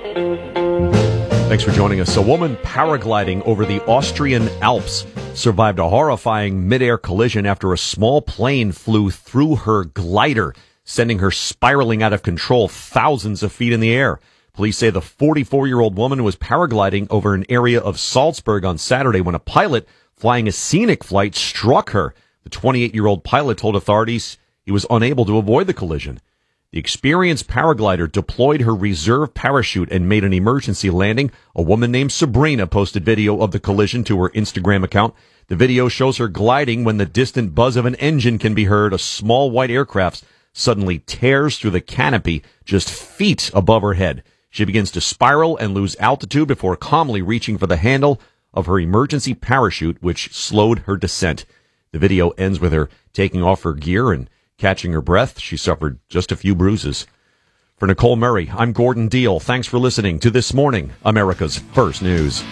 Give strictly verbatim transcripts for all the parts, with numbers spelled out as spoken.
Thanks for joining us. A woman paragliding over the Austrian Alps survived a horrifying mid-air collision after a small plane flew through her glider, sending her spiraling out of control thousands of feet in the air. Police say the forty-four-year-old woman was paragliding over an area of Salzburg on Saturday when a pilot flying a scenic flight struck her. The twenty-eight-year-old pilot told authorities he was unable to avoid the collision. The experienced paraglider deployed her reserve parachute and made an emergency landing. A woman named Sabrina posted video of the collision to her Instagram account. The video shows her gliding when the distant buzz of an engine can be heard. A small white aircraft suddenly tears through the canopy just feet above her head. She begins to spiral and lose altitude before calmly reaching for the handle of her emergency parachute, which slowed her descent. The video ends with her taking off her gear and catching her breath. She suffered just a few bruises. For Nicole Murray, I'm Gordon Deal. Thanks for listening to This Morning, America's First News.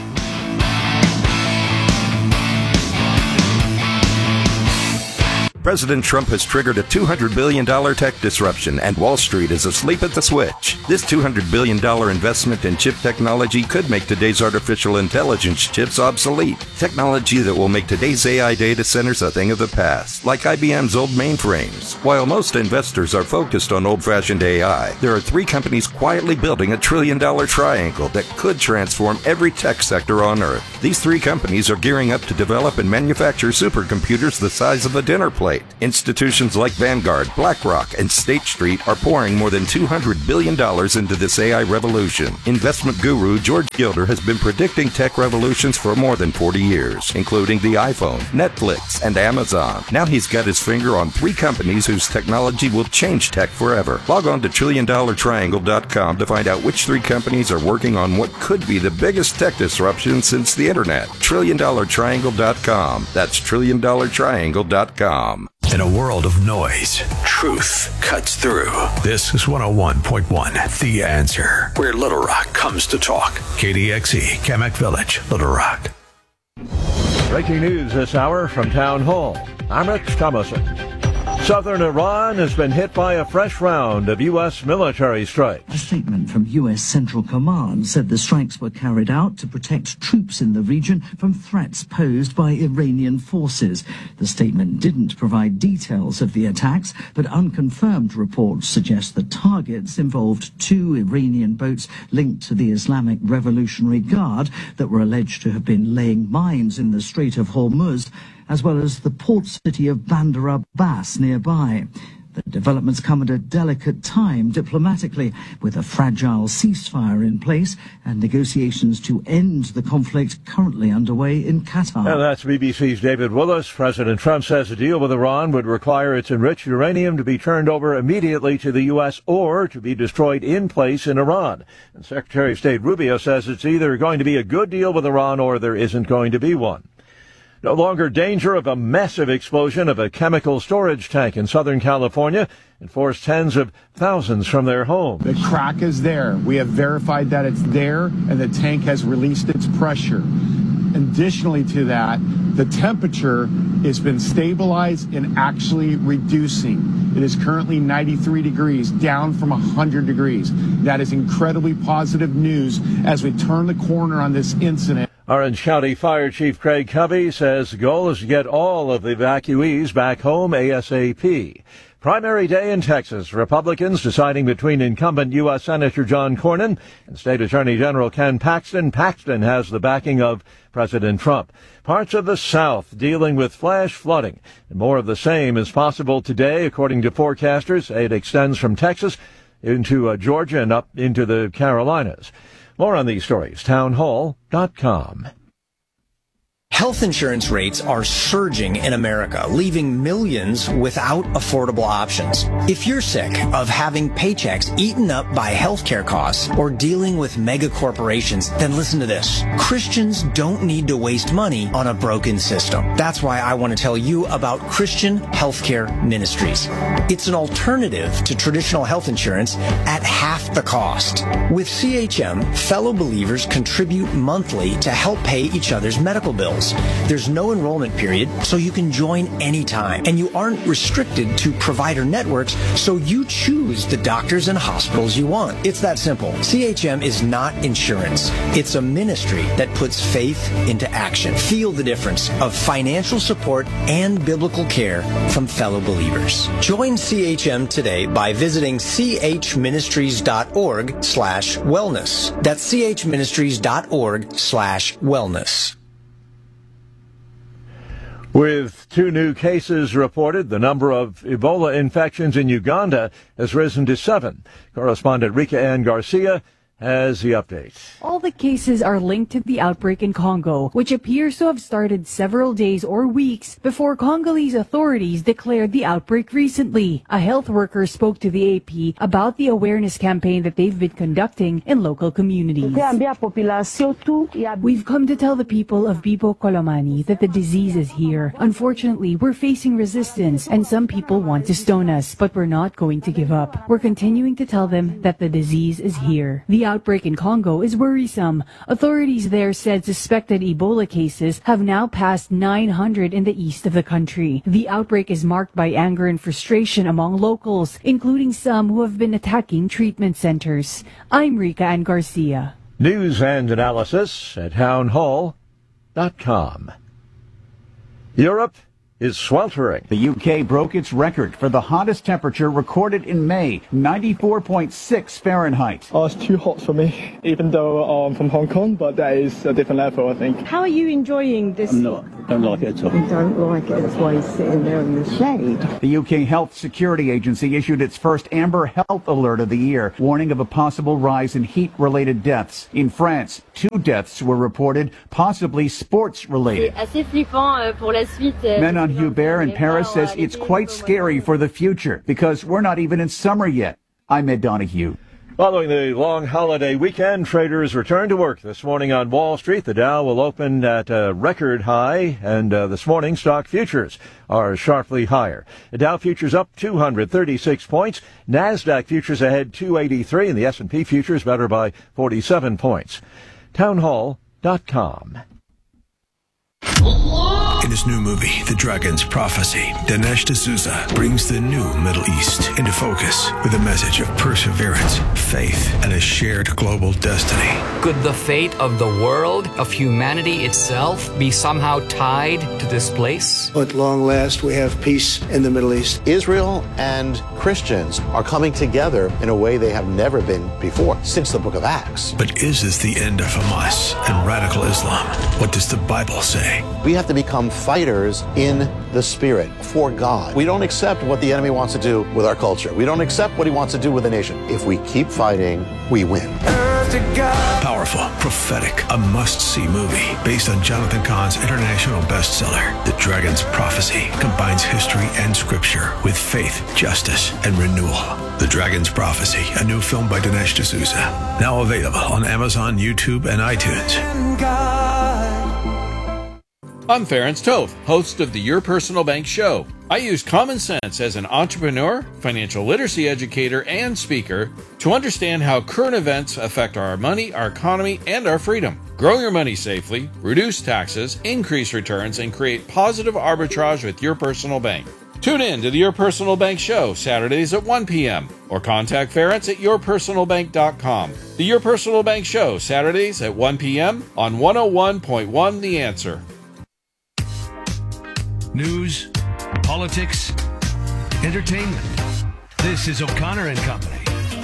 President Trump has triggered a two hundred billion dollars tech disruption, and Wall Street is asleep at the switch. This two hundred billion dollars investment in chip technology could make today's artificial intelligence chips obsolete. Technology that will make today's A I data centers a thing of the past, like I B M's old mainframes. While most investors are focused on old-fashioned A I, there are three companies quietly building a trillion-dollar triangle that could transform every tech sector on Earth. These three companies are gearing up to develop and manufacture supercomputers the size of a dinner plate. Institutions like Vanguard, BlackRock, and State Street are pouring more than two hundred billion dollars into this A I revolution. Investment guru George Gilder has been predicting tech revolutions for more than forty years, including the iPhone, Netflix, and Amazon. Now he's got his finger on three companies whose technology will change tech forever. Log on to trillion dollar triangle dot com to find out which three companies are working on what could be the biggest tech disruption since the internet. trillion dollar triangle dot com. That's trillion dollar triangle dot com. In a world of noise, truth cuts through. This is one oh one point one, The Answer, where Little Rock comes to talk. K D X E, Kamek Village, Little Rock. Breaking news this hour from Town Hall. I'm Rich Thomason. Southern Iran has been hit by a fresh round of U S military strikes. A statement from U S Central Command said the strikes were carried out to protect troops in the region from threats posed by Iranian forces. The statement didn't provide details of the attacks, but unconfirmed reports suggest the targets involved two Iranian boats linked to the Islamic Revolutionary Guard that were alleged to have been laying mines in the Strait of Hormuz, as well as the port city of Bandar Abbas nearby. The developments come at a delicate time diplomatically, with a fragile ceasefire in place and negotiations to end the conflict currently underway in Qatar. And that's B B C's David Willis. President Trump says a deal with Iran would require its enriched uranium to be turned over immediately to the U S or to be destroyed in place in Iran. And Secretary of State Rubio says it's either going to be a good deal with Iran or there isn't going to be one. No longer danger of a massive explosion of a chemical storage tank in Southern California and forced tens of thousands from their homes. The crack is there. We have verified that it's there, and the tank has released its pressure. Additionally to that, the temperature has been stabilized and actually reducing. It is currently ninety-three degrees, down from one hundred degrees. That is incredibly positive news as we turn the corner on this incident. Orange County Fire Chief Craig Covey says the goal is to get all of the evacuees back home ASAP. Primary day in Texas, Republicans deciding between incumbent U S Senator John Cornyn and State Attorney General Ken Paxton. Paxton has the backing of President Trump. Parts of the South dealing with flash flooding. And more of the same is possible today, according to forecasters. It extends from Texas into uh, Georgia and up into the Carolinas. More on these stories, town hall dot com. Health insurance rates are surging in America, leaving millions without affordable options. If you're sick of having paychecks eaten up by healthcare costs or dealing with mega corporations, then listen to this. Christians don't need to waste money on a broken system. That's why I want to tell you about Christian Healthcare Ministries. It's an alternative to traditional health insurance at half the cost. With C H M, fellow believers contribute monthly to help pay each other's medical bills. options. There's no enrollment period, so you can join anytime. And you aren't restricted to provider networks, so you choose the doctors and hospitals you want. It's that simple. C H M is not insurance. It's a ministry that puts faith into action. Feel the difference of financial support and biblical care from fellow believers. Join C H M today by visiting chministries.org slash wellness. That's chministries.org slash wellness. With two new cases reported, the number of Ebola infections in Uganda has risen to seven. Correspondent Rika Ann Garcia has the update. All the cases are linked to the outbreak in Congo, which appears to have started several days or weeks before Congolese authorities declared the outbreak recently. A health worker spoke to the A P about the awareness campaign that they've been conducting in local communities. We've come to tell the people of Bibo Kolomani that the disease is here. Unfortunately, we're facing resistance and some people want to stone us, but we're not going to give up. We're continuing to tell them that the disease is here. The outbreak in Congo is worrisome. Authorities there said suspected Ebola cases have now passed nine hundred in the east of the country. The outbreak is marked by anger and frustration among locals, including some who have been attacking treatment centers. I'm Rika Ann Garcia. News and analysis at town hall dot com. Europe is sweltering. The U K broke its record for the hottest temperature recorded in May, ninety-four point six Fahrenheit. Oh, it's too hot for me, even though I'm from Hong Kong, but that is a different level, I think. How are you enjoying this? I'm not. Don't like it at all. You don't like it, that's why he's sitting there in the shade. The U K Health Security Agency issued its first Amber Health Alert of the year, warning of a possible rise in heat-related deaths. In France, two deaths were reported, possibly sports-related. Menon Hubert in Paris says it's quite scary for the future because we're not even in summer yet. I'm Ed Donahue. Following the long holiday weekend, traders return to work this morning on Wall Street. The Dow will open at a record high, and uh, this morning stock futures are sharply higher. The Dow futures up two hundred thirty-six points. NASDAQ futures ahead two eighty-three, and the S and P futures better by forty-seven points. town hall dot com. In his new movie, The Dragon's Prophecy, Dinesh D'Souza brings the new Middle East into focus with a message of perseverance, faith, and a shared global destiny. Could the fate of the world, of humanity itself, be somehow tied to this place? At long last, we have peace in the Middle East. Israel and Christians are coming together in a way they have never been before, since the book of Acts. But is this the end of Hamas and radical Islam? What does the Bible say? We have to become fighters in the spirit for God. We don't accept what the enemy wants to do with our culture. We don't accept what he wants to do with the nation. If we keep fighting, we win. Powerful, prophetic, a must-see movie based on Jonathan Cahn's international bestseller, The Dragon's Prophecy, combines history and scripture with faith, justice, and renewal. The Dragon's Prophecy, a new film by Dinesh D'Souza, now available on Amazon, YouTube, and iTunes. I'm Ferenc Toth, host of the Your Personal Bank Show. I use common sense as an entrepreneur, financial literacy educator, and speaker to understand how current events affect our money, our economy, and our freedom. Grow your money safely, reduce taxes, increase returns, and create positive arbitrage with Your Personal Bank. Tune in to the Your Personal Bank Show Saturdays at one p.m. or contact Ferenc at your personal bank dot com. The Your Personal Bank Show Saturdays at one p.m. on one oh one point one The Answer. News, politics, entertainment. This is O'Connor and Company.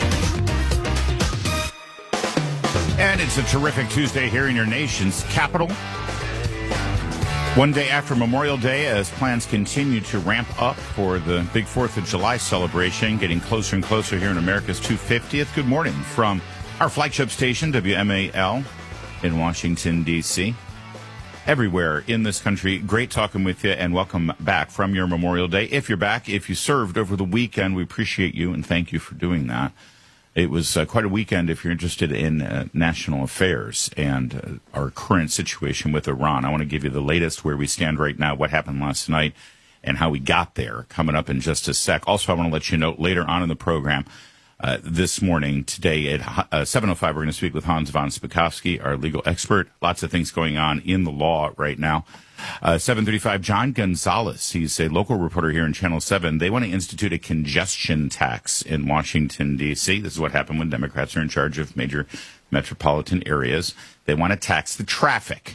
And it's a terrific Tuesday here in your nation's capital. One day after Memorial Day, as plans continue to ramp up for the big fourth of July celebration, getting closer and closer here in America's two hundred fiftieth. Good morning from our flagship station, W M A L, in Washington, D C Everywhere in this country, great talking with you, and welcome back from your Memorial Day. If you're back, if you served over the weekend, we appreciate you and thank you for doing that. It was uh, quite a weekend if you're interested in uh, national affairs and uh, our current situation with Iran. I want to give you the latest where we stand right now, what happened last night, and how we got there, coming up in just a sec. Also, I want to let you know later on in the program, Uh, this morning, today at uh, seven oh five, we're going to speak with Hans von Spakovsky, our legal expert. Lots of things going on in the law right now. Uh, seven thirty-five, John Gonzalez. He's a local reporter here in Channel seven. They want to institute a congestion tax in Washington, D C. This is what happened when Democrats are in charge of major metropolitan areas. They want to tax the traffic.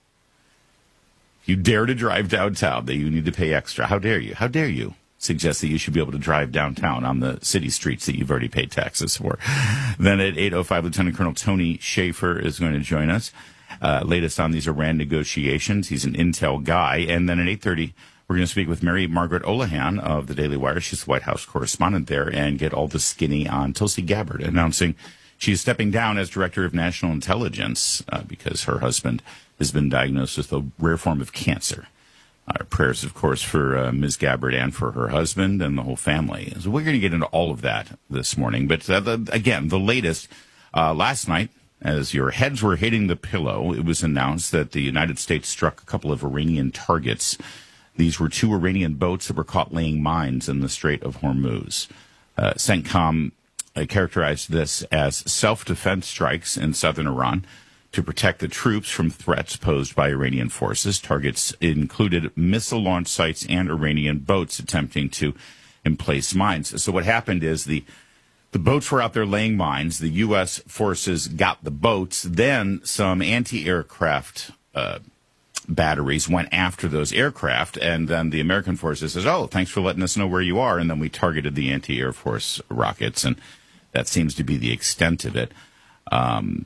If you dare to drive downtown, that you need to pay extra. How dare you? How dare you suggest that you should be able to drive downtown on the city streets that you've already paid taxes for? Then at eight oh five, Lieutenant Colonel Tony Schaefer is going to join us. Uh, latest on these Iran negotiations. He's an intel guy. And then at eight thirty, we're going to speak with Mary Margaret Olahan of the Daily Wire. She's the White House correspondent there, and get all the skinny on Tulsi Gabbard announcing she's stepping down as Director of National Intelligence uh, because her husband has been diagnosed with a rare form of cancer. Our prayers, of course, for uh, Miz Gabbard and for her husband and the whole family. So we're going to get into all of that this morning. But uh, the, again, the latest, uh, last night, as your heads were hitting the pillow, it was announced that the United States struck a couple of Iranian targets. These were two Iranian boats that were caught laying mines in the Strait of Hormuz. Uh, CENTCOM uh, characterized this as self-defense strikes in southern Iran to protect the troops from threats posed by Iranian forces. Targets included missile launch sites and Iranian boats attempting to emplace mines. So what happened is the the boats were out there laying mines. The U S forces got the boats. Then some anti-aircraft uh, batteries went after those aircraft. And then the American forces says, oh, thanks for letting us know where you are. And then we targeted the anti-air force rockets. And that seems to be the extent of it. Um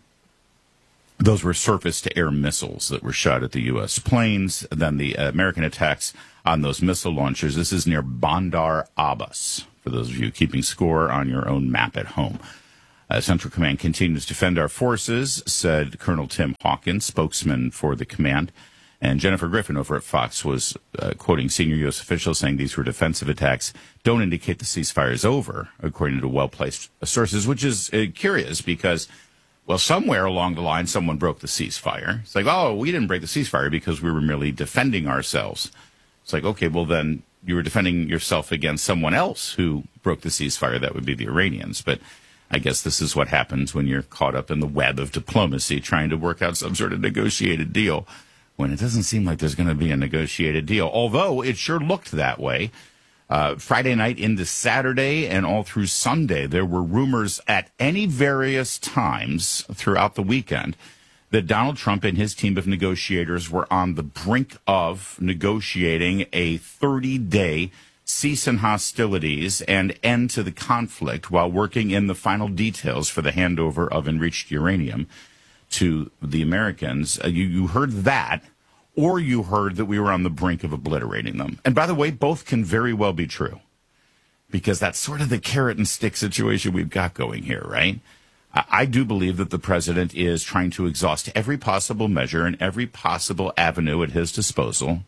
Those were surface-to-air missiles that were shot at the U S planes. Then the American attacks on those missile launchers. This is near Bandar Abbas, for those of you keeping score on your own map at home. Uh, Central Command continues to defend our forces, said Colonel Tim Hawkins, spokesman for the command. And Jennifer Griffin over at Fox was uh, quoting senior U S officials saying these were defensive attacks, don't indicate the ceasefire is over, according to well-placed sources, which is uh, curious because, well, somewhere along the line, someone broke the ceasefire. It's like, oh, we didn't break the ceasefire because we were merely defending ourselves. It's like, okay, well, then you were defending yourself against someone else who broke the ceasefire. That would be the Iranians. But I guess this is what happens when you're caught up in the web of diplomacy trying to work out some sort of negotiated deal when it doesn't seem like there's going to be a negotiated deal, although it sure looked that way. Uh, Friday night into Saturday and all through Sunday, there were rumors at any various times throughout the weekend that Donald Trump and his team of negotiators were on the brink of negotiating a thirty-day cease in hostilities and end to the conflict while working in the final details for the handover of enriched uranium to the Americans. Uh, you, you heard that. Or you heard that we were on the brink of obliterating them. And by the way, both can very well be true. Because that's sort of the carrot and stick situation we've got going here, right? I, I do believe that the president is trying to exhaust every possible measure and every possible avenue at his disposal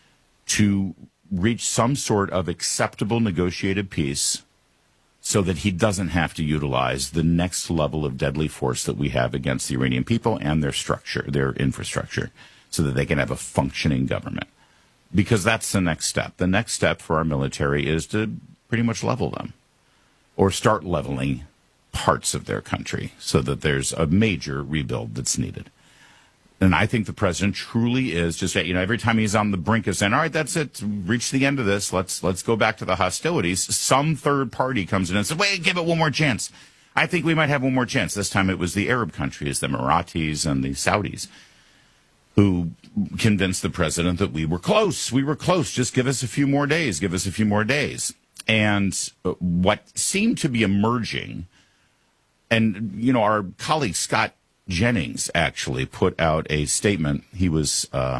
to reach some sort of acceptable negotiated peace so that he doesn't have to utilize the next level of deadly force that we have against the Iranian people and their structure, their infrastructure, so that they can have a functioning government. Because that's the next step. The next step for our military is to pretty much level them or start leveling parts of their country so that there's a major rebuild that's needed. And I think the president truly is just, you know, every time he's on the brink of saying, all right, that's it, reach the end of this, let's let's go back to the hostilities, some third party comes in and says, wait, give it one more chance. I think we might have one more chance. This time it was the Arab countries, the Emiratis and the Saudis, who convinced the president that we were close. We were close. Just give us a few more days. Give us a few more days. And what seemed to be emerging, and, you know, our colleague Scott Jennings actually put out a statement. He was uh,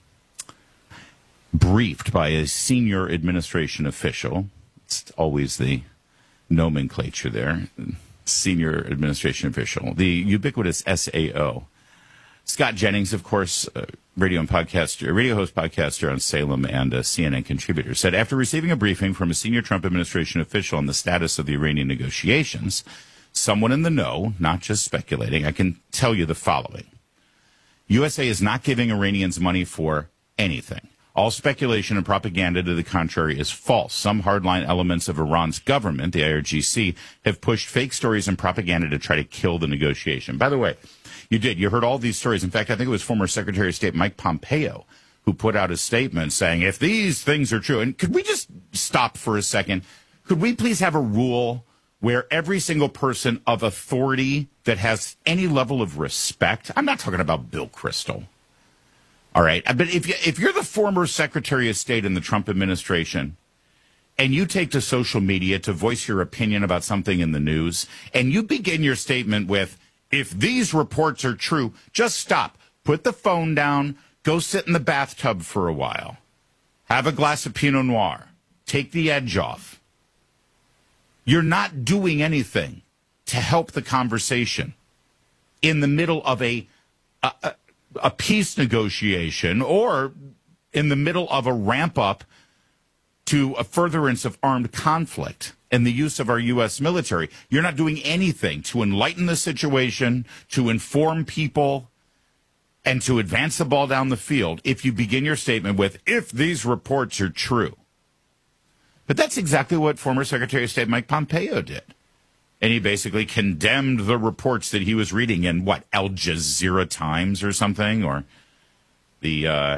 briefed by a senior administration official. It's always the nomenclature there. Senior administration official. The ubiquitous S A O. Scott Jennings, of course, uh, radio and podcaster, radio host, podcaster on Salem, and a C N N contributor, said after receiving a briefing from a senior Trump administration official on the status of the Iranian negotiations, someone in the know, not just speculating, I can tell you the following. U S A is not giving Iranians money for anything. All speculation and propaganda to the contrary is false. Some hardline elements of Iran's government, the I R G C, have pushed fake stories and propaganda to try to kill the negotiation. By the way, you did. You heard all these stories. In fact, I think it was former Secretary of State Mike Pompeo who put out a statement saying, if these things are true, and could we just stop for a second? Could we please have a rule where every single person of authority that has any level of respect, I'm not talking about Bill Kristol, all right, but if, you, if you're the former Secretary of State in the Trump administration and you take to social media to voice your opinion about something in the news and you begin your statement with, if these reports are true, just stop, put the phone down, go sit in the bathtub for a while, have a glass of Pinot Noir, take the edge off. You're not doing anything to help the conversation in the middle of a, a, a peace negotiation or in the middle of a ramp up to a furtherance of armed conflict and the use of our U S military. You're not doing anything to enlighten the situation, to inform people, and to advance the ball down the field if you begin your statement with, if these reports are true. But that's exactly what former Secretary of State Mike Pompeo did. And he basically condemned the reports that he was reading in, what, Al Jazeera Times or something, or the uh,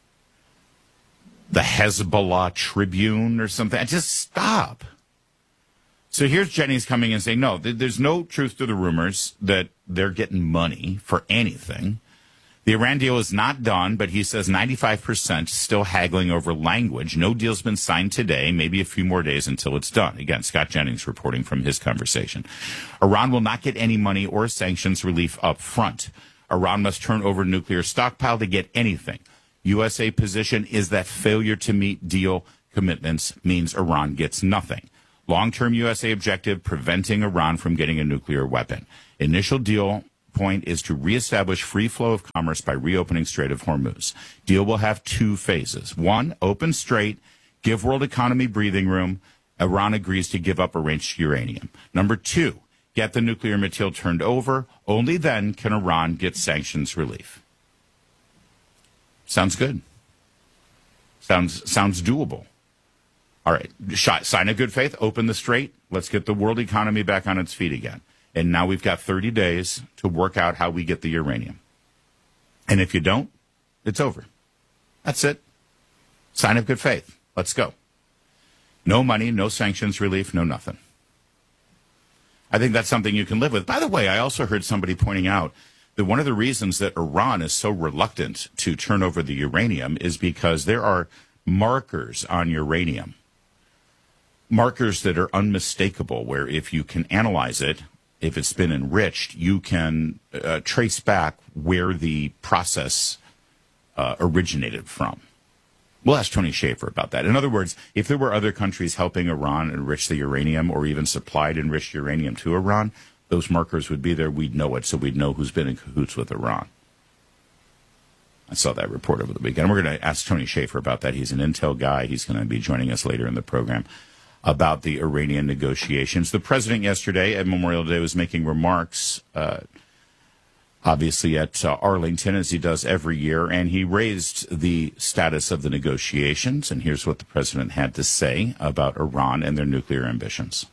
the Hezbollah Tribune or something. Just stop. So here's Jennings coming and saying, no, th- there's no truth to the rumors that they're getting money for anything. The Iran deal is not done, but he says ninety-five percent still haggling over language. No deal's been signed today, maybe a few more days until it's done. Again, Scott Jennings reporting from his conversation. Iran will not get any money or sanctions relief up front. Iran must turn over nuclear stockpile to get anything. U S A position is that failure to meet deal commitments means Iran gets nothing. Long-term U S A objective, preventing Iran from getting a nuclear weapon. Initial deal point is to reestablish free flow of commerce by reopening Strait of Hormuz. Deal will have two phases. One, open strait, give world economy breathing room. Iran agrees to give up enriched uranium. Number two, get the nuclear material turned over. Only then can Iran get sanctions relief. Sounds good. Sounds sounds doable. All right, sign of good faith, open the strait. Let's get the world economy back on its feet again. And now we've got thirty days to work out how we get the uranium. And if you don't, it's over. That's it. Sign of good faith. Let's go. No money, no sanctions relief, no nothing. I think that's something you can live with. By the way, I also heard somebody pointing out that one of the reasons that Iran is so reluctant to turn over the uranium is because there are markers on uranium, markers that are unmistakable, where if you can analyze it, if it's been enriched, you can uh, trace back where the process uh, originated from. We'll ask Tony Schaefer about that. In other words, if there were other countries helping Iran enrich the uranium or even supplied enriched uranium to Iran, those markers would be there. We'd know it, so we'd know who's been in cahoots with Iran. I saw that report over the weekend. We're going to ask Tony Schaefer about that. He's an intel guy. He's going to be joining us later in the program about the Iranian negotiations. The president yesterday at Memorial Day was making remarks, uh, obviously at uh, Arlington, as he does every year, and he raised the status of the negotiations. And here's what the president had to say about Iran and their nuclear ambitions.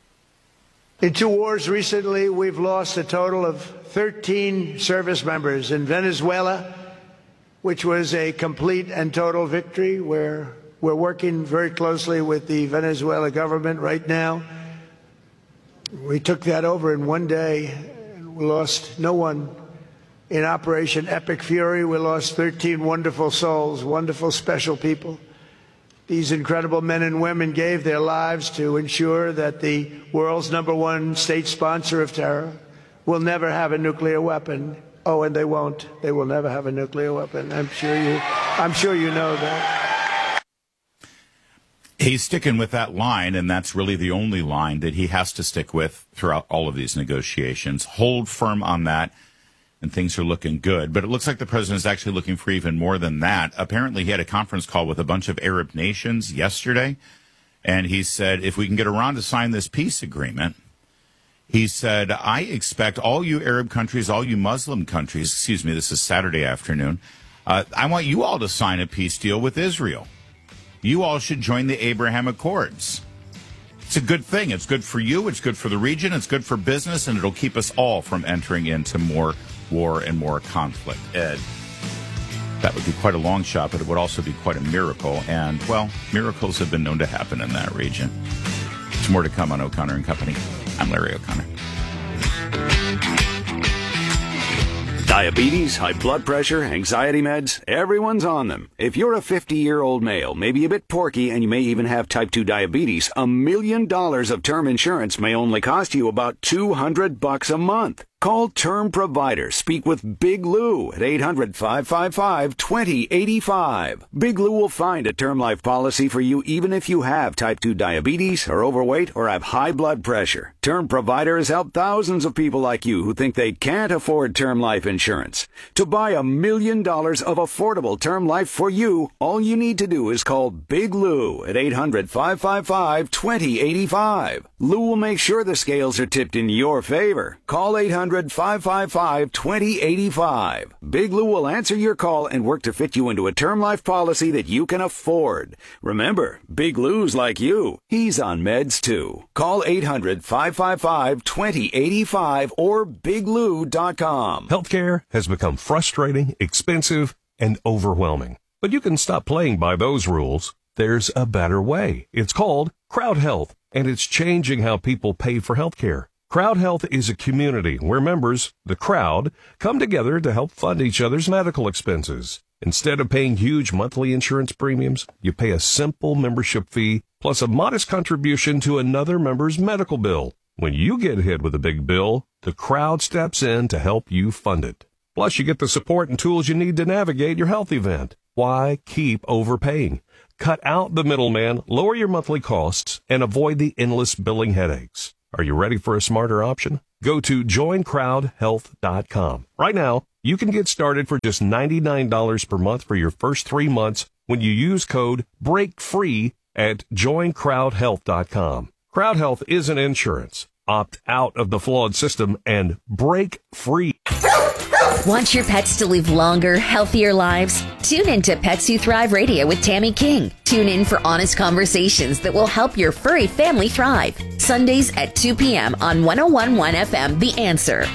In two wars recently, we've lost a total of thirteen service members. In Venezuela, which was a complete and total victory, where we're working very closely with the Venezuela government right now. We took that over in one day, and we lost no one. In Operation Epic Fury, we lost thirteen wonderful souls, wonderful, special people. These incredible men and women gave their lives to ensure that the world's number one state sponsor of terror will never have a nuclear weapon. Oh, and they won't. They will never have a nuclear weapon. I'm sure you, I'm sure you know that. He's sticking with that line, and that's really the only line that he has to stick with throughout all of these negotiations. Hold firm on that, and things are looking good. But it looks like the president is actually looking for even more than that. Apparently, he had a conference call with a bunch of Arab nations yesterday, and he said, if we can get Iran to sign this peace agreement, he said, I expect all you Arab countries, all you Muslim countries, excuse me, this is Saturday afternoon, Uh, I want you all to sign a peace deal with Israel. You all should join the Abraham Accords. It's a good thing. It's good for you. It's good for the region. It's good for business, and it'll keep us all from entering into more war and more conflict. Ed, that would be quite a long shot, but it would also be quite a miracle. And, well, miracles have been known to happen in that region. There's more to come on O'Connor and Company. I'm Larry O'Connor. Diabetes, high blood pressure, anxiety meds, everyone's on them. If you're a fifty-year-old male, maybe a bit porky, and you may even have type two diabetes, a million dollars of term insurance may only cost you about two hundred bucks a month. Call Term Provider. Speak with Big Lou at eight hundred, five five five, two zero eight five. Big Lou will find a term life policy for you even if you have type two diabetes, are overweight, or have high blood pressure. Term Provider has helped thousands of people like you who think they can't afford term life insurance. To buy a million dollars of affordable term life for you, all you need to do is call Big Lou at eight hundred, five five five, two zero eight five. Lou will make sure the scales are tipped in your favor. Call eight hundred, five five five, two zero eight five. Big Lou will answer your call and work to fit you into a term life policy that you can afford. Remember, Big Lou's like you. He's on meds too. Call eight hundred, five five five, two zero eight five or big lou dot com. Healthcare has become frustrating, expensive, and overwhelming. But you can stop playing by those rules. There's a better way. It's called Crowd Health, and it's changing how people pay for healthcare. Crowd Health is a community where members, the crowd, come together to help fund each other's medical expenses. Instead of paying huge monthly insurance premiums, you pay a simple membership fee plus a modest contribution to another member's medical bill. When you get hit with a big bill, the crowd steps in to help you fund it. Plus, you get the support and tools you need to navigate your health event. Why keep overpaying? Cut out the middleman, lower your monthly costs, and avoid the endless billing headaches. Are you ready for a smarter option? Go to join crowd health dot com. Right now, you can get started for just ninety-nine dollars per month for your first three months when you use code BREAKFREE at join crowd health dot com. Crowd Health isn't insurance. Opt out of the flawed system and break free. Want your pets to live longer, healthier lives? Tune in to Pets Who Thrive Radio with Tammy King. Tune in for honest conversations that will help your furry family thrive. Sundays at two p.m. on one oh one point one F M, The Answer.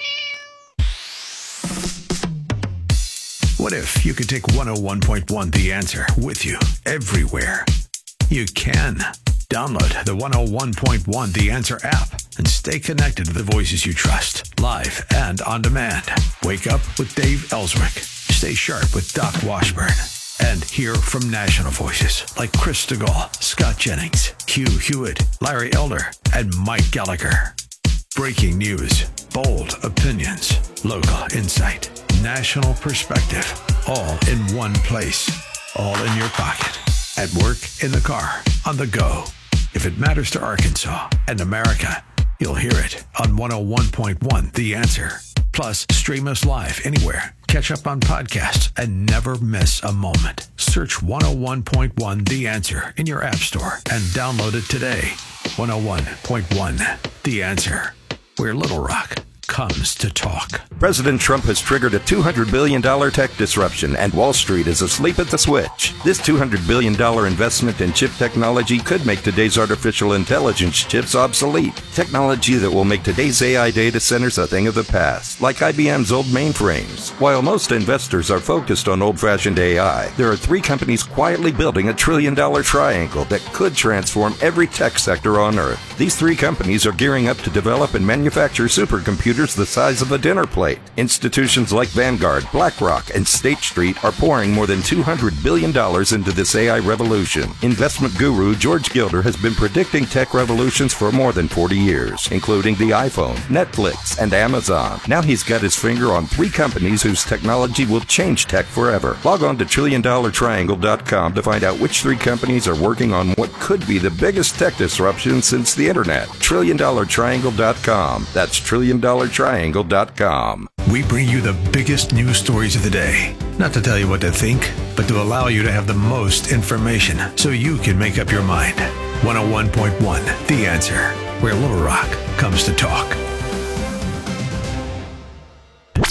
What if you could take one oh one point one The Answer with you everywhere? You can. Download the one oh one point one The Answer app and stay connected to the voices you trust, live and on demand. Wake up with Dave Ellswick. Stay sharp with Doc Washburn. And hear from national voices like Chris DeGaulle, Scott Jennings, Hugh Hewitt, Larry Elder, and Mike Gallagher. Breaking news, bold opinions, local insight, national perspective, all in one place, all in your pocket. At work, in the car, on the go. If it matters to Arkansas and America, you'll hear it on one oh one point one The Answer. Plus, stream us live anywhere. Catch up on podcasts and never miss a moment. Search one oh one point one The Answer in your app store and download it today. one oh one point one The Answer, where Little Rock comes to talk. President Trump has triggered a two hundred billion dollars tech disruption, and Wall Street is asleep at the switch. This two hundred billion dollars investment in chip technology could make today's artificial intelligence chips obsolete. Technology that will make today's A I data centers a thing of the past, like I B M's old mainframes. While most investors are focused on old-fashioned A I, there are three companies quietly building a trillion-dollar triangle that could transform every tech sector on Earth. These three companies are gearing up to develop and manufacture supercomputers the size of a dinner plate. Institutions like Vanguard, BlackRock, and State Street are pouring more than two hundred billion dollars into this A I revolution. Investment guru George Gilder has been predicting tech revolutions for more than forty years, including the iPhone, Netflix, and Amazon. Now he's got his finger on three companies whose technology will change tech forever. Log on to trillion dollar triangle dot com to find out which three companies are working on what could be the biggest tech disruption since the internet. trillion dollar triangle dot com. That's trillion dollar triangle dot com. We bring you the biggest news stories of the day. Not to tell you what to think, but to allow you to have the most information so you can make up your mind. one oh one point one The Answer, where Little Rock comes to talk.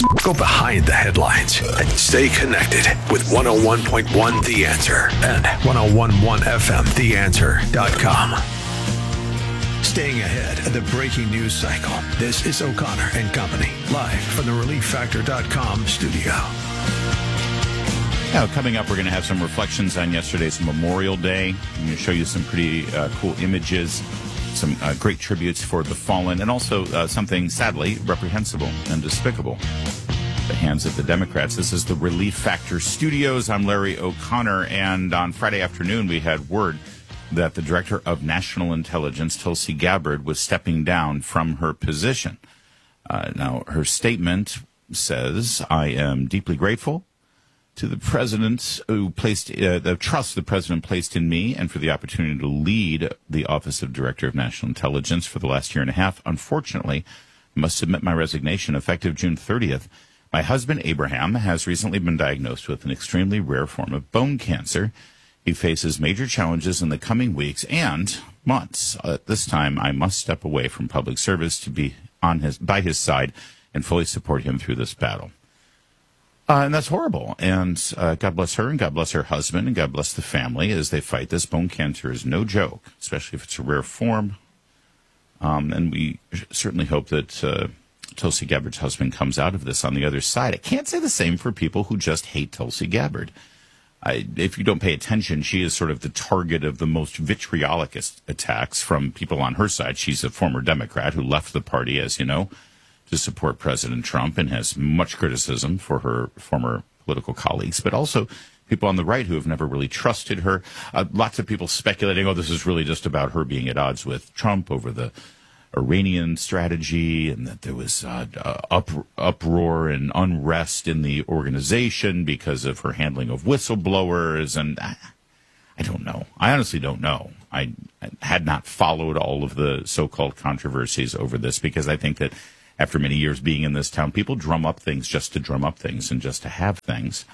Go behind the headlines and stay connected with one oh one point one The Answer and ten eleven F M the answer dot com. Staying ahead of the breaking news cycle, this is O'Connor and Company, live from the relief factor dot com studio. Now, coming up, we're going to have some reflections on yesterday's Memorial Day. I'm going to show you some pretty uh, cool images, some uh, great tributes for the fallen, and also uh, something, sadly, reprehensible and despicable. The hands of the Democrats. This is the Relief Factor Studios. I'm Larry O'Connor, and on Friday afternoon, we had word that the Director of National Intelligence, Tulsi Gabbard, was stepping down from her position. Uh, now, her statement says, I am deeply grateful to the president who placed uh, the trust the president placed in me and for the opportunity to lead the Office of Director of National Intelligence for the last year and a half. Unfortunately, I must submit my resignation effective June thirtieth. My husband, Abraham, has recently been diagnosed with an extremely rare form of bone cancer. He faces major challenges in the coming weeks and months. At this time, I must step away from public service to be on his by his side and fully support him through this battle. Uh, and that's horrible. And uh, God bless her, and God bless her husband, and God bless the family as they fight this. Bone cancer is no joke, especially if it's a rare form. Um, and we certainly hope that uh, Tulsi Gabbard's husband comes out of this on the other side. I can't say the same for people who just hate Tulsi Gabbard. I, if you don't pay attention, she is sort of the target of the most vitriolic attacks from people on her side. She's a former Democrat who left the party, as you know, to support President Trump, and has much criticism for her former political colleagues, but also people on the right who have never really trusted her. Uh, lots of people speculating, oh, this is really just about her being at odds with Trump over the Iranian strategy, and that there was uh, uh, up, uproar and unrest in the organization because of her handling of whistleblowers. And I, I don't know. I honestly don't know. I, I had not followed all of the so-called controversies over this, because I think that after many years being in this town, people drum up things just to drum up things and just to have things.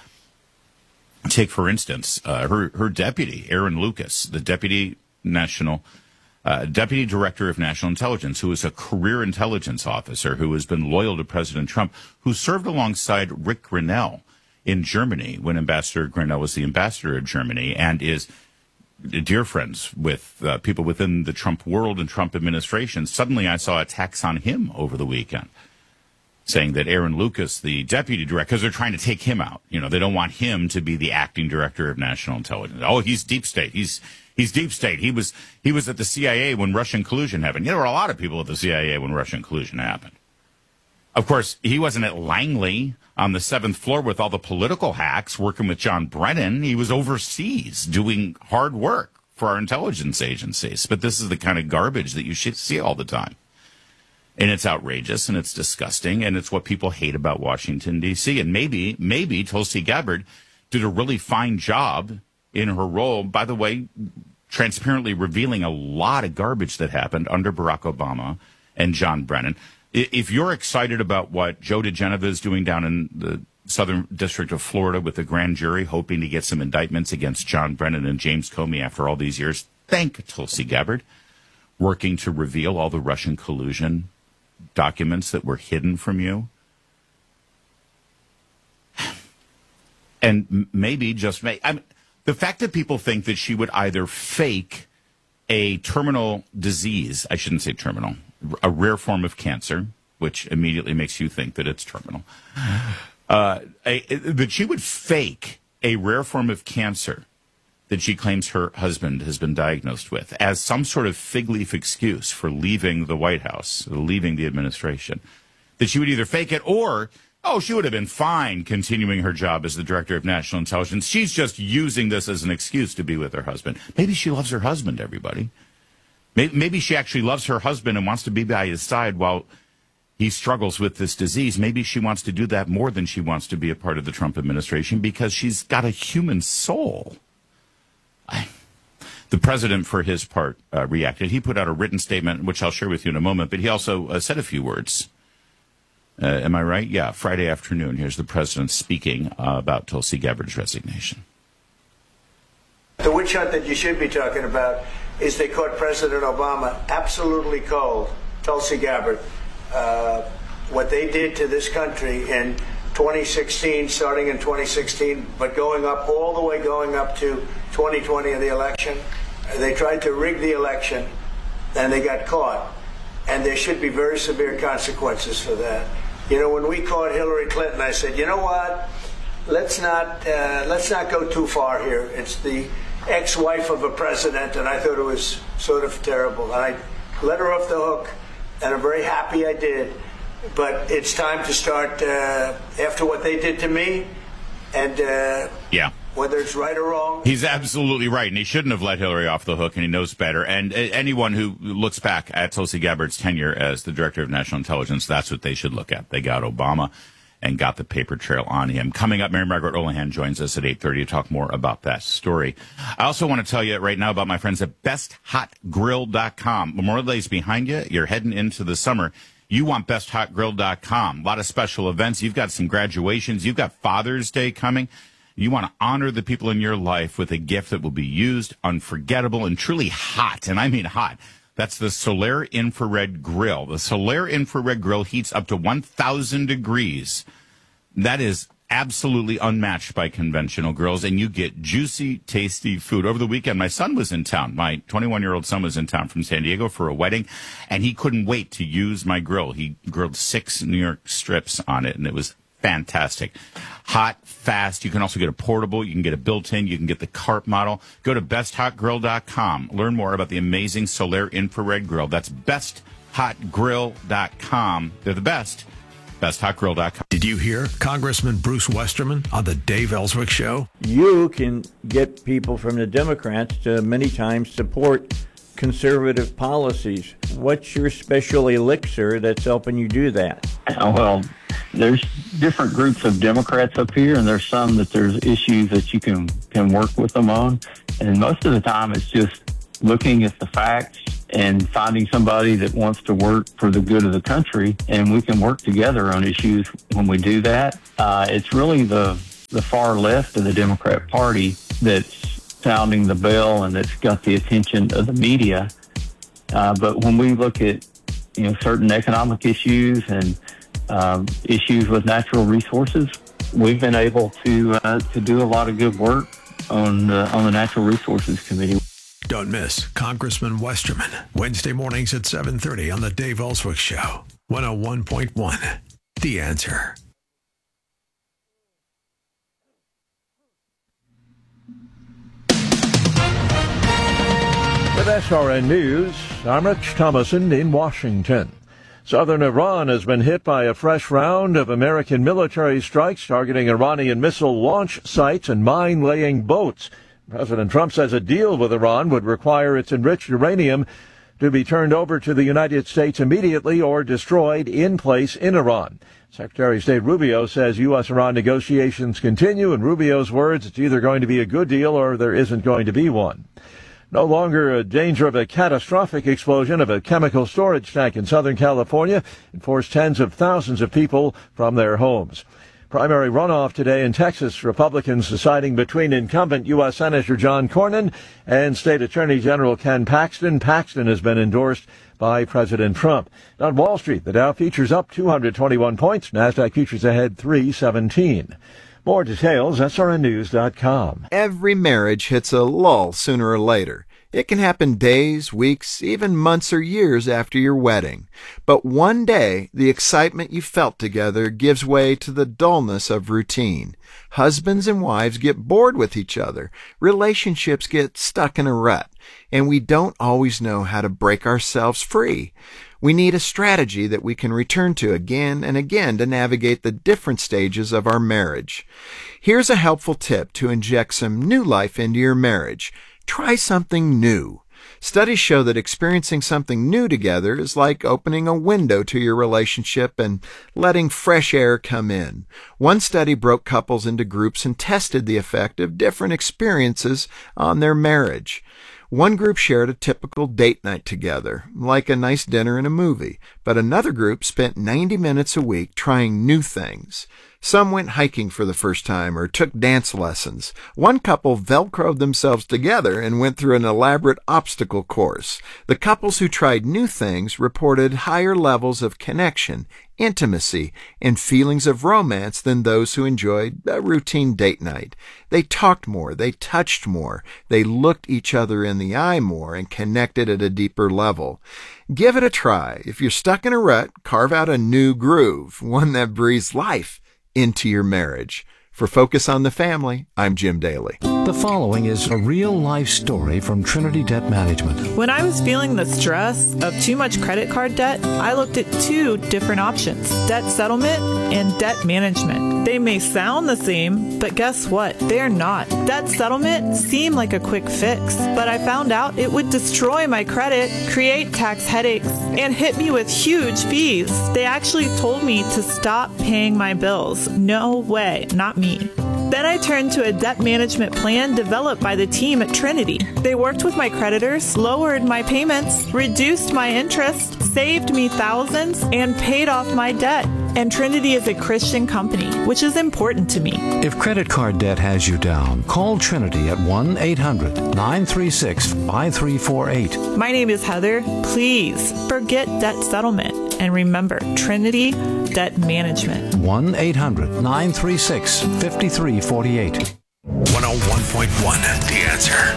Take, for instance, uh, her, her deputy, Aaron Lucas, the deputy national, uh, deputy director of national intelligence, who is a career intelligence officer who has been loyal to President Trump, who served alongside Rick Grenell in Germany when Ambassador Grenell was the ambassador of Germany, and is dear friends with uh, people within the Trump world and Trump administration. Suddenly I saw attacks on him over the weekend, saying that Aaron Lucas, the deputy director, because they're trying to take him out. You know, they don't want him to be the acting director of national intelligence. Oh, he's deep state. He's he's deep state. He was he was at the C I A when Russian collusion happened. You know, there were a lot of people at the C I A when Russian collusion happened. Of course, he wasn't at Langley on the seventh floor with all the political hacks working with John Brennan. He was overseas doing hard work for our intelligence agencies. But this is the kind of garbage that you should see all the time. And it's outrageous, and it's disgusting, and it's what people hate about Washington, D C. And maybe, maybe Tulsi Gabbard did a really fine job in her role, by the way, transparently revealing a lot of garbage that happened under Barack Obama and John Brennan. If you're excited about what Joe DeGeneva is doing down in the Southern District of Florida with the grand jury, hoping to get some indictments against John Brennan and James Comey after all these years, thank Tulsi Gabbard, working to reveal all the Russian collusion documents that were hidden from you. And maybe, just may, I mean, the fact that people think that she would either fake a terminal disease, I shouldn't say terminal, a rare form of cancer, which immediately makes you think that it's terminal, uh, a, that she would fake a rare form of cancer that she claims her husband has been diagnosed with as some sort of fig leaf excuse for leaving the White House, leaving the administration, that she would either fake it or, oh, she would have been fine continuing her job as the director of national intelligence. She's just using this as an excuse to be with her husband. Maybe she loves her husband, everybody. Maybe she actually loves her husband and wants to be by his side while he struggles with this disease. Maybe she wants to do that more than she wants to be a part of the Trump administration, because she's got a human soul. I, the president, for his part, uh, reacted. He put out a written statement, which I'll share with you in a moment, but he also uh, said a few words. Uh, am I right? Yeah, Friday afternoon. Here's the president speaking uh, about Tulsi Gabbard's resignation. The witch hunt that you should be talking about is they caught President Obama absolutely cold. Tulsi Gabbard, uh, what they did to this country in twenty sixteen, starting in twenty sixteen, but going up all the way, going up to twenty twenty in the election. They tried to rig the election, and they got caught. And there should be very severe consequences for that. You know, when we caught Hillary Clinton, I said, you know what? Let's not uh, let's not go too far here. It's the ex-wife of a president, and I thought it was sort of terrible. And I let her off the hook, and I'm very happy I did. But it's time to start uh, after what they did to me, and uh, yeah. whether it's right or wrong. He's absolutely right, and he shouldn't have let Hillary off the hook, and he knows better. And uh, anyone who looks back at Tulsi Gabbard's tenure as the Director of National Intelligence, that's what they should look at. They got Obama and got the paper trail on him. Coming up, Mary Margaret Olahan joins us at eight thirty to talk more about that story. I also want to tell you right now about my friends at best hot grill dot com. Memorial Day's behind you. You're heading into the summer. You want best hot grill dot com. A lot of special events. You've got some graduations. You've got Father's Day coming. You want to honor the people in your life with a gift that will be used, unforgettable, and truly hot. And I mean hot. That's the Solaire Infrared Grill. The Solaire Infrared Grill heats up to one thousand degrees. That is absolutely unmatched by conventional grills, and you get juicy, tasty food. Over the weekend, my son was in town. My twenty-one-year-old son was in town from San Diego for a wedding, and he couldn't wait to use my grill. He grilled six New York strips on it, and it was fantastic. Hot, fast. You can also get a portable. You can get a built-in. You can get the carp model. Go to best hot grill dot com. Learn more about the amazing Solaire Infrared Grill. That's best hot grill dot com. They're the best. best hot grill dot com. Did you hear Congressman Bruce Westerman on the Dave Ellswick Show? You can get people from the Democrats to many times support conservative policies. What's your special elixir that's helping you do that? Well, there's different groups of Democrats up here, and there's some that there's issues that you can, can work with them on. And most of the time it's just looking at the facts and finding somebody that wants to work for the good of the country, and we can work together on issues when we do that. Uh, it's really the, the far left of the Democrat Party that's sounding the bell and that's got the attention of the media. Uh, but when we look at, you know, certain economic issues and um, issues with natural resources, we've been able to uh, to do a lot of good work on uh, on the Natural Resources Committee. Don't miss Congressman Westerman, Wednesday mornings at seven thirty on the Dave Ellswick Show, one oh one point one, The Answer. With S R N News, I'm Rich Thomason in Washington. Southern Iran has been hit by a fresh round of American military strikes targeting Iranian missile launch sites and mine-laying boats. President Trump says a deal with Iran would require its enriched uranium to be turned over to the United States immediately or destroyed in place in Iran. Secretary of State Rubio says U S Iran negotiations continue. In Rubio's words, it's either going to be a good deal or there isn't going to be one. No longer a danger of a catastrophic explosion of a chemical storage tank in Southern California and forced tens of thousands of people from their homes. Primary runoff today in Texas, Republicans deciding between incumbent U S Senator John Cornyn and State Attorney General Ken Paxton. Paxton has been endorsed by President Trump. On Wall Street, the Dow futures up two hundred twenty-one points. NASDAQ futures ahead three seventeen. More details, S R N news dot com. Every marriage hits a lull sooner or later. It can happen days, weeks, even months or years after your wedding. But one day, the excitement you felt together gives way to the dullness of routine. Husbands and wives get bored with each other. Relationships get stuck in a rut. And we don't always know how to break ourselves free. We need a strategy that we can return to again and again to navigate the different stages of our marriage. Here's a helpful tip to inject some new life into your marriage. Try something new. Studies show that experiencing something new together is like opening a window to your relationship and letting fresh air come in. One study broke couples into groups and tested the effect of different experiences on their marriage. One group shared a typical date night together, like a nice dinner and a movie, but another group spent ninety minutes a week trying new things. Some went hiking for the first time or took dance lessons. One couple Velcroed themselves together and went through an elaborate obstacle course. The couples who tried new things reported higher levels of connection, intimacy, and feelings of romance than those who enjoyed a routine date night. They talked more, they touched more, they looked each other in the eye more and connected at a deeper level. Give it a try. If you're stuck in a rut, carve out a new groove, one that breathes life into your marriage. For Focus on the Family, I'm Jim Daly. The following is a real-life story from Trinity Debt Management. When I was feeling the stress of too much credit card debt, I looked at two different options, debt settlement and debt management. They may sound the same, but guess what? They're not. Debt settlement seemed like a quick fix, but I found out it would destroy my credit, create tax headaches, and hit me with huge fees. They actually told me to stop paying my bills. No way, not me. Then I turned to a debt management plan developed by the team at Trinity. They worked with my creditors, lowered my payments, reduced my interest, saved me thousands, and paid off my debt. And Trinity is a Christian company, which is important to me. If credit card debt has you down, call Trinity at one eight hundred nine three six five three four eight. My name is Heather. Please forget debt settlement. And remember, Trinity Debt Management. one eight hundred nine three six five three four eight. one oh one point one, The Answer.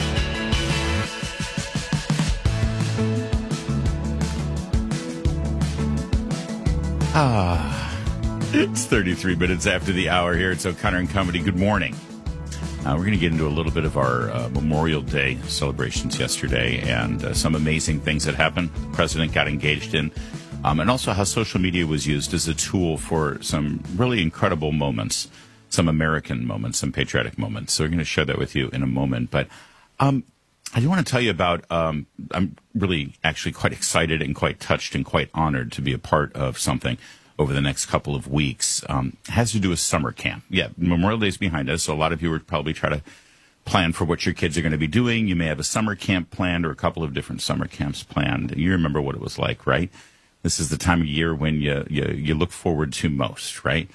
Ah, it's thirty-three minutes after the hour here. It's O'Connor and Company. Good morning. Uh, we're going to get into a little bit of our uh, Memorial Day celebrations yesterday and uh, some amazing things that happened. The president got engaged in, um, and also how social media was used as a tool for some really incredible moments, some American moments, some patriotic moments. So we're going to share that with you in a moment. But um, I do want to tell you about, um, I'm really actually quite excited and quite touched and quite honored to be a part of something over the next couple of weeks. Um, it has to do with summer camp. Yeah, Memorial Day's behind us, so a lot of you would probably try to plan for what your kids are going to be doing. You may have a summer camp planned or a couple of different summer camps planned. You remember what it was like, right? This is the time of year when you you, you look forward to most, right?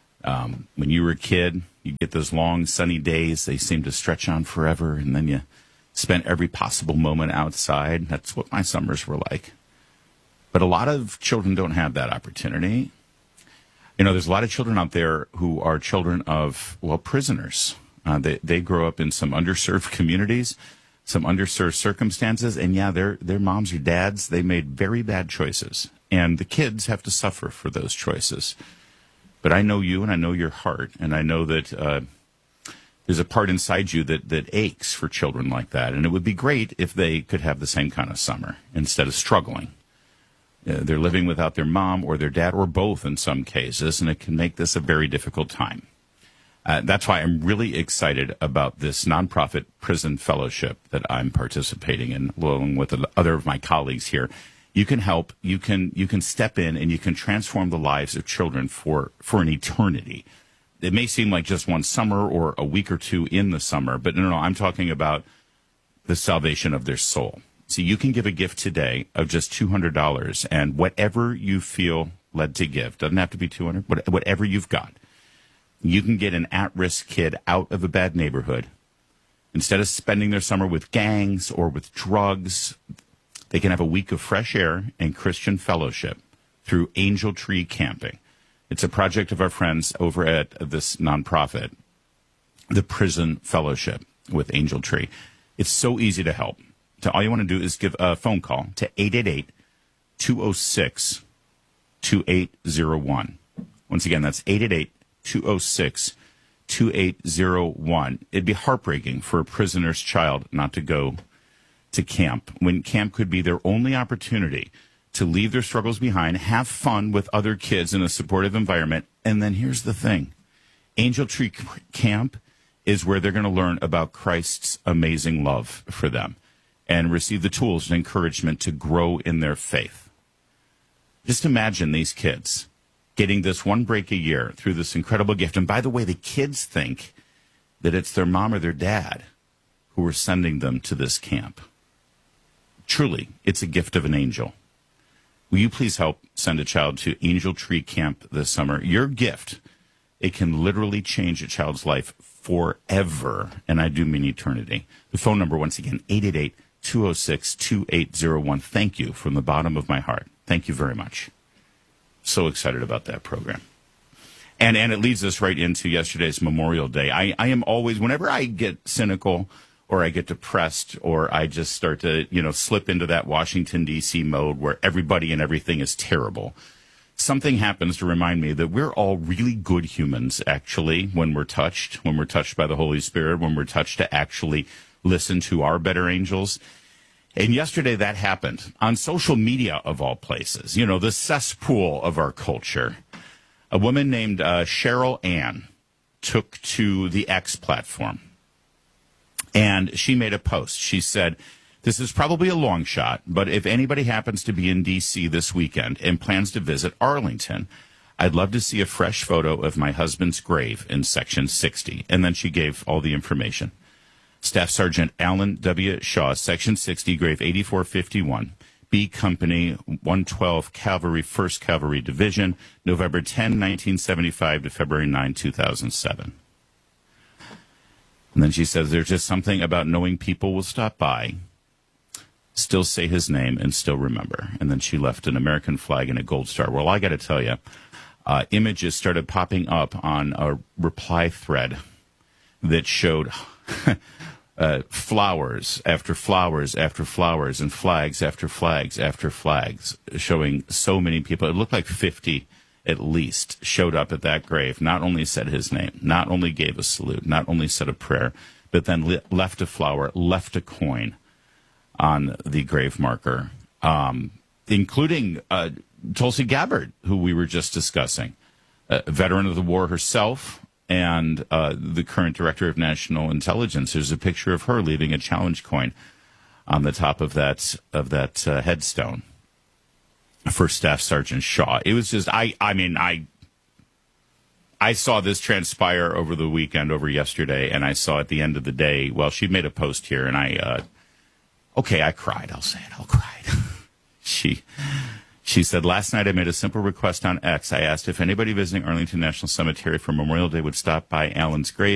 Um, when you were a kid, you get those long sunny days. They seem to stretch on forever, and then you spent every possible moment outside. That's what my summers were like. But a lot of children don't have that opportunity. You know, there's a lot of children out there who are children of, well, prisoners. Uh, they they grow up in some underserved communities, some underserved circumstances, and yeah, their their moms or dads, they made very bad choices, and the kids have to suffer for those choices. But I know you, and I know your heart, and I know that uh, there's a part inside you that, that aches for children like that. And it would be great if they could have the same kind of summer instead of struggling. Uh, they're living without their mom or their dad, or both in some cases, and it can make this a very difficult time. Uh, that's why I'm really excited about this nonprofit prison fellowship that I'm participating in, along with other of my colleagues here. You can help, you can you can step in, and you can transform the lives of children for, for an eternity. It may seem like just one summer or a week or two in the summer, but no, no, I'm talking about the salvation of their soul. See, you can give a gift today of just two hundred dollars, and whatever you feel led to give, doesn't have to be two hundred dollars, whatever you've got, you can get an at-risk kid out of a bad neighborhood. Instead of spending their summer with gangs or with drugs, they can have a week of fresh air and Christian fellowship through Angel Tree Camping. It's a project of our friends over at this nonprofit, the Prison Fellowship with Angel Tree. It's so easy to help. So all you want to do is give a phone call to eight eight eight, two oh six, two eight oh one. Once again, that's eight eight eight, two oh six, two eight oh one. It'd be heartbreaking for a prisoner's child not to go to camp, when camp could be their only opportunity to leave their struggles behind, have fun with other kids in a supportive environment. And then here's the thing. Angel Tree Camp is where they're going to learn about Christ's amazing love for them and receive the tools and encouragement to grow in their faith. Just imagine these kids getting this one break a year through this incredible gift. And by the way, the kids think that it's their mom or their dad who are sending them to this camp. Truly, it's a gift of an angel. Will you please help send a child to Angel Tree Camp this summer? Your gift It can literally change a child's life forever, and I do mean eternity. The phone number, once again, eight eight eight, two oh six, two eight oh one. Thank you from the bottom of my heart. Thank you very much. So excited about that program. And and it leads us right into yesterday's Memorial Day. I, I am always, whenever I get cynical or I get depressed or I just start to, you know, slip into that Washington, D C mode where everybody and everything is terrible, something happens to remind me that we're all really good humans, actually, when we're touched, when we're touched by the Holy Spirit, when we're touched to actually listen to our better angels. And yesterday that happened on social media, of all places, you know, the cesspool of our culture. A woman named uh, Cheryl Ann took to the X platform, and she made a post. She said, this is probably a long shot, but if anybody happens to be in D C this weekend and plans to visit Arlington, I'd love to see a fresh photo of my husband's grave in Section sixty. And then she gave all the information. Staff Sergeant Alan W. Shaw, Section sixty, grave eighty-four fifty-one. B Company, one twelve Cavalry, first Cavalry Division, November tenth, nineteen seventy-five to February ninth, two thousand seven. And then she says, there's just something about knowing people will stop by, still say his name, and still remember. And then she left an American flag and a gold star. Well, I got to tell you, uh, images started popping up on a reply thread that showed Uh, flowers after flowers after flowers and flags after flags after flags, showing so many people. It looked like fifty at least showed up at that grave, not only said his name, not only gave a salute, not only said a prayer, but then li- left a flower, left a coin on the grave marker, um, including uh, Tulsi Gabbard, who we were just discussing, a veteran of the war herself, and uh, the current director of national intelligence. There's a picture of her leaving a challenge coin on the top of that of that uh, headstone for Staff Sergeant Shaw. It was just, I, I mean, I, I saw this transpire over the weekend, over yesterday, and I saw at the end of the day. Well, she made a post here, and I, uh, okay, I cried. I'll say it. I'll cry. she. She said, last night I made a simple request on X. I asked if anybody visiting Arlington National Cemetery for Memorial Day would stop by Alan's grave.